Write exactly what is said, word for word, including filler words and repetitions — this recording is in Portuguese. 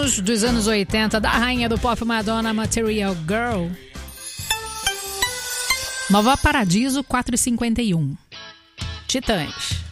Supremos dos anos oitenta, da rainha do pop Madonna, Material Girl. Nova Paradiso, quatro e cinquenta e um. Titãs.